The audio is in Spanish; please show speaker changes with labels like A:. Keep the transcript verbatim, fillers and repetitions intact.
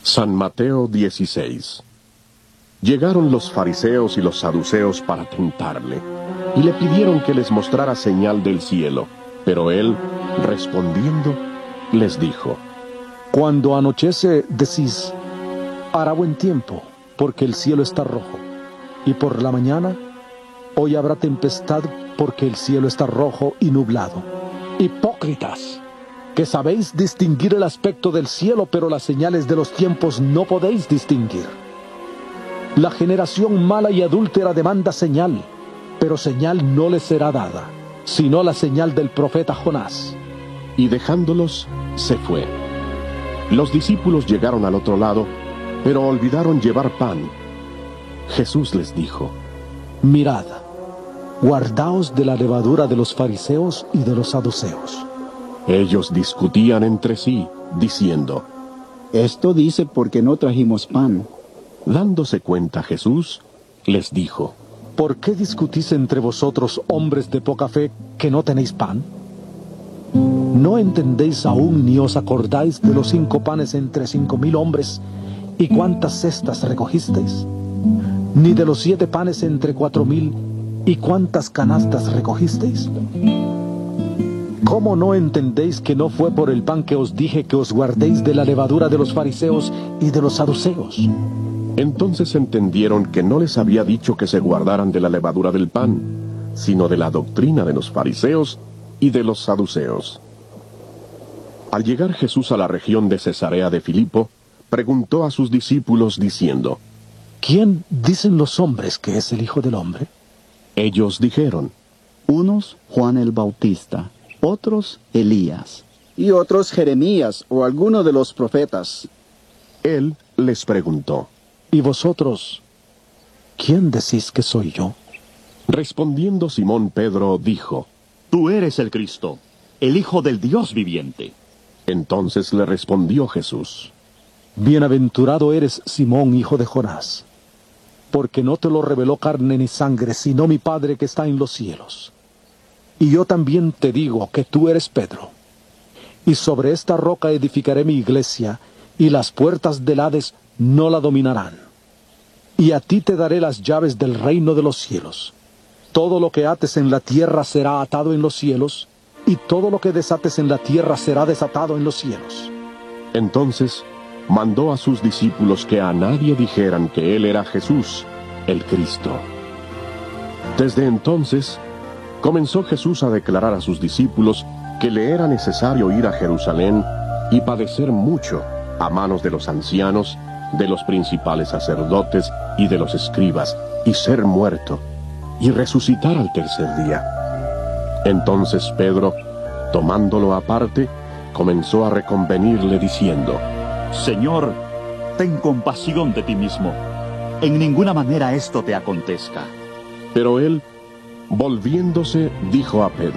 A: San Mateo dieciséis. Llegaron los fariseos y los saduceos para tentarle, y le pidieron que les mostrara señal del cielo. Pero él, respondiendo, les dijo:
B: Cuando anochece, decís, hará buen tiempo, porque el cielo está rojo. Y por la mañana, hoy habrá tempestad, porque el cielo está rojo y nublado. Hipócritas, que sabéis distinguir el aspecto del cielo, pero las señales de los tiempos no podéis distinguir. La generación mala y adúltera demanda señal, pero señal no les será dada, sino la señal del profeta Jonás.
A: Y dejándolos, se fue. Los discípulos llegaron al otro lado, pero olvidaron llevar pan. Jesús les dijo:
B: Mirad, guardaos de la levadura de los fariseos y de los saduceos.
A: Ellos discutían entre sí, diciendo:
C: Esto dice porque no trajimos pan.
A: Dándose cuenta Jesús, les dijo:
B: ¿Por qué discutís entre vosotros, hombres de poca fe, que no tenéis pan? ¿No entendéis aún ni os acordáis de los cinco panes entre cinco mil hombres y cuántas cestas recogisteis? ¿Ni de los siete panes entre cuatro mil y cuántas canastas recogisteis? ¿Cómo no entendéis que no fue por el pan que os dije que os guardéis de la levadura de los fariseos y de los saduceos?
A: Entonces entendieron que no les había dicho que se guardaran de la levadura del pan, sino de la doctrina de los fariseos y de los saduceos. Al llegar Jesús a la región de Cesarea de Filipo, preguntó a sus discípulos diciendo:
B: ¿Quién dicen los hombres que es el Hijo del Hombre?
A: Ellos dijeron:
C: Unos Juan el Bautista, otros Elías,
D: y otros Jeremías o alguno de los profetas.
A: Él les preguntó:
B: ¿Y vosotros, quién decís que soy yo?
A: Respondiendo Simón Pedro dijo:
E: Tú eres el Cristo, el Hijo del Dios viviente.
A: Entonces le respondió Jesús:
B: Bienaventurado eres, Simón, hijo de Jonás, porque no te lo reveló carne ni sangre, sino mi Padre que está en los cielos. Y yo también te digo que tú eres Pedro, y sobre esta roca edificaré mi iglesia, y las puertas del Hades no la dominarán. Y a ti te daré las llaves del reino de los cielos. Todo lo que ates en la tierra será atado en los cielos, y todo lo que desates en la tierra será desatado en los cielos.
A: Entonces mandó a sus discípulos que a nadie dijeran que él era Jesús, el Cristo. Desde entonces comenzó Jesús a declarar a sus discípulos que le era necesario ir a Jerusalén y padecer mucho a manos de los ancianos, de los principales sacerdotes y de los escribas, y ser muerto, y resucitar al tercer día. Entonces Pedro, tomándolo aparte, comenzó a reconvenirle diciendo:
E: Señor, ten compasión de ti mismo. En ninguna manera esto te acontezca.
A: Pero él, volviéndose, dijo a Pedro: